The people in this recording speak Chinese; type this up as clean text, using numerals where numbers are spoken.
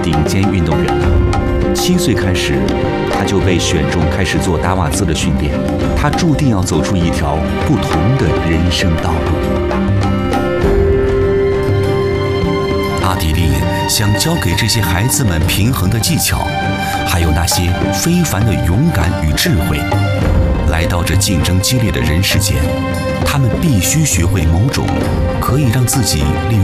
顶尖运动人了。7岁开始，他就被选中开始做达瓦兹的训练。他注定要走出一条不同的人生道路。阿迪丽想教给这些孩子们平衡的技巧，还有那些非凡的勇敢与智慧。来到这竞争激烈的人世间，他们必须学会某种可以让自己立于